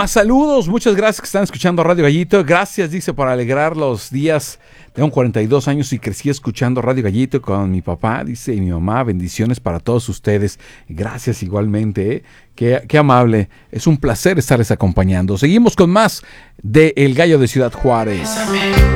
Más saludos, muchas gracias que están escuchando Radio Gallito. Gracias, dice, por alegrar los días. Tengo 42 años y crecí escuchando Radio Gallito con mi papá, dice, y mi mamá. Bendiciones para todos ustedes. Gracias igualmente, ¿eh? Qué amable. Es un placer estarles acompañando. Seguimos con más de El Gallo de Ciudad Juárez.